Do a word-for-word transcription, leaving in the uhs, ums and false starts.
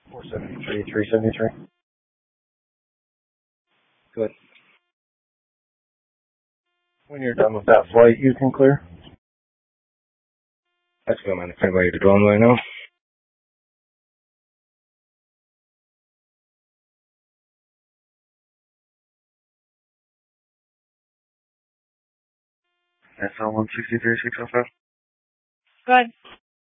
four seventy-three, three seventy-three. Good. When you're done with that flight, you can clear. That's good, man. I'm ready to go on right now. S L one sixty-three, six oh five. Good.